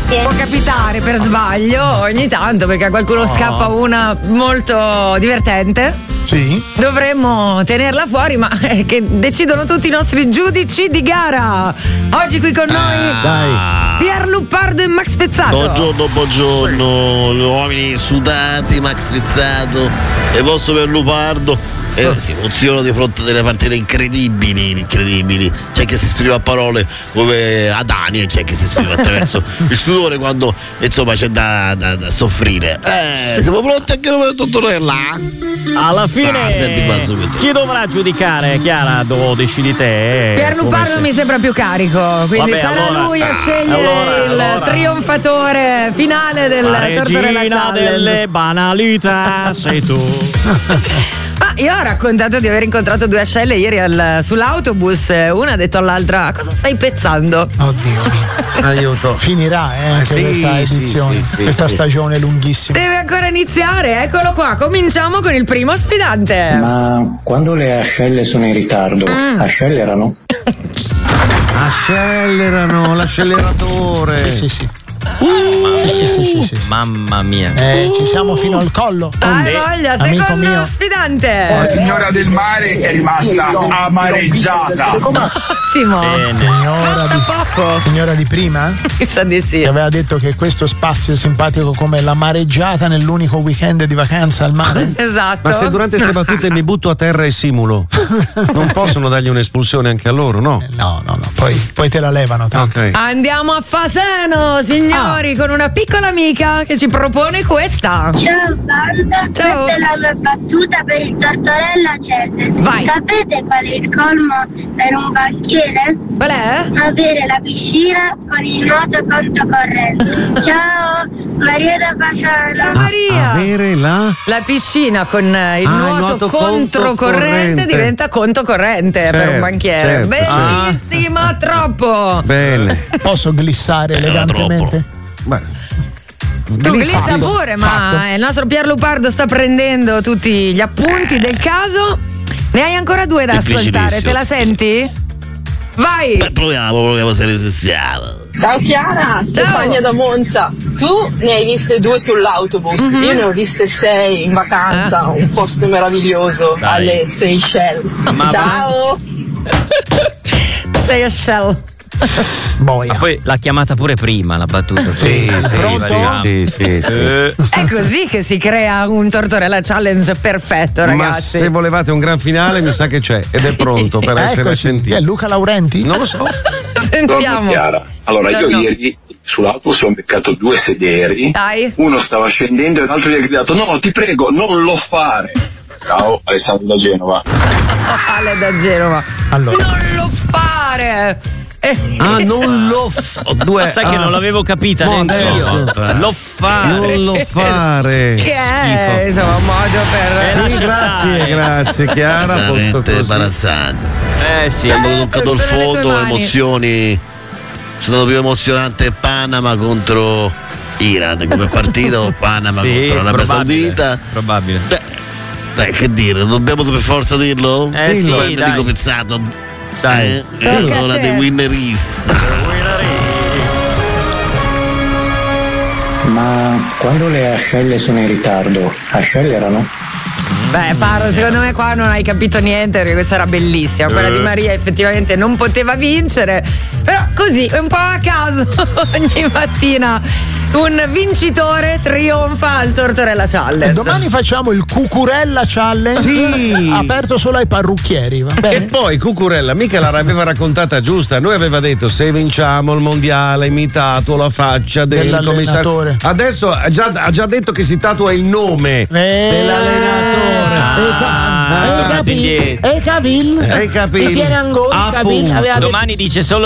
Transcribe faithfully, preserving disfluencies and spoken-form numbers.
Grazie. Può capitare per sbaglio ogni tanto, perché a qualcuno Oh. scappa una molto divertente. Sì. Dovremmo tenerla fuori, ma è che decidono tutti i nostri giudici di gara. Oggi qui con noi Dai. Pier Luppardo e Max Pezzato. Buongiorno, buongiorno, gli uomini sudati, Max Pezzato e vostro Pier Lupardo. Eh, si emozionano di fronte a delle partite incredibili, incredibili. C'è chi si esprime a parole come Adani e c'è chi si esprime attraverso il sudore quando insomma c'è da, da, da soffrire. Eh, siamo pronti anche noi per Tortorella? Alla fine, Ah, senti qua subito. chi dovrà giudicare? Chiara, lo decidi te. Pier Luppardo mi sembra più carico, quindi Vabbè, sarà allora- lui a scegliere allora, il allora. trionfatore finale del La Tortorella regina Challenge. delle banalità sei tu. Ma io ho raccontato di aver incontrato due ascelle ieri al- sull'autobus. Una ha detto all'altra: cosa stai pezzando? Oddio mio. Aiuto. Finirà eh, anche Sì, questa sì, edizione, sì, sì, questa sì. stagione lunghissima. Deve ancora iniziare, eccolo qua. Cominciamo con il primo sfidante. Ma quando le ascelle sono in ritardo, accelerano? Accelerano l'acceleratore. Sì, sì, sì. Sì, sì, sì, sì, sì, sì. Mamma mia. Eh, ci siamo fino al collo. Dai, voglia, Amico secondo mio. sfidante. La signora del mare è rimasta amareggiata. Ottimo. Bene. Signora di, Poco. signora di prima Mi sa di sì. che aveva detto che questo spazio è simpatico come la mareggiata nell'unico weekend di vacanza al mare. Esatto. Ma se durante queste battute mi butto a terra e simulo, non possono dargli un'espulsione anche a loro, no? No, no, no, poi, poi te la levano tanto. Ok. Andiamo a Faseno, signori, con una piccola amica che ci propone questa. Ciao banda, Ciao. questa è la mia battuta per il Tortorella Challenge. Vai. Sapete qual è il colmo per un banchiere? Qual è? Avere la piscina con il nuoto conto corrente. Ciao, Maria da Ciao Fasano. Maria. Avere la. La piscina con eh, il Ah, il nuoto, nuoto controcorrente controcorrente. diventa conto corrente per Certo, un banchiere. certo. Bellissima, troppo. Bene. Posso glissare elegantemente? Beh. Tu glissa Fatto. pure, ma Fatto. il nostro Pier Lupardo sta prendendo tutti gli appunti del caso. Ne hai ancora due da ascoltare, te la senti? Vai! Beh, proviamo, proviamo se resistiamo. Ciao Chiara, Stefania da Monza. Tu ne hai viste due sull'autobus, Mhm. io ne ho viste sei in vacanza, Eh? un posto meraviglioso Dai. alle Seychelles. Ma- Ciao! Sei a shell. Boia. Ma poi l'ha chiamata pure prima la battuta. Sì, sì, Pronto? sì, sì, sì. Eh, È così che si crea un Tortorella Challenge perfetto, Ma ragazzi. se volevate un gran finale, mi sa che c'è ed è pronto per essere Eccoci. Chi sentito. è Luca Laurenti? Non lo so. Sentiamo. Chiara. Allora, io Buongiorno. ieri sull'autobus ho beccato due sederi. Dai. Uno stava scendendo e l'altro gli ha gridato: no, ti prego, non lo fare. Ciao, Alessandro da Genova. Ale da Genova. Allora. Non lo fare! Eh, Ah, non lo f- due. Ma sai che ah. non l'avevo capita Mo neanche adesso. io. Lo fare. Non lo fare. che è schifo. insomma un modo per. Eh, Sì, lascia grazie, stare. grazie Chiara. Posto Veramente così. imbarazzante. Eh sì. Abbiamo Eh, toccato il con le tue fondo, mani. emozioni. È stato più emozionante Panama contro Iran come partita o Panama Sì, contro l'Arabia probabile, Saudita. probabile. Beh, beh, che dire, dobbiamo per forza dirlo? Eh sì, Dillo, dai. dico Pizzato. Dai. Eh, Tocca è a l'ora te. dei winneris. Ma quando le ascelle sono in ritardo, accelerano? Beh, Paro, secondo me qua non hai capito niente perché questa era bellissima. Quella di Maria effettivamente non poteva vincere, però così, un po' a caso, ogni mattina un vincitore trionfa al Tortorella E Challenge. domani facciamo il Cucurella Challenge. Sì. Aperto solo ai parrucchieri, va E bene? poi Cucurella mica l'aveva raccontata giusta. Noi aveva detto se vinciamo il mondiale mi tatuo la faccia del commissario. Dell'allenatore. Adesso ha già, ha già detto che si tatua il nome Eh, dell'allenatore. Ah, è tornato indietro. E Cavil? Hai capito? E tiene ancora Appunto. Cavil. Aveva detto- Domani dice solo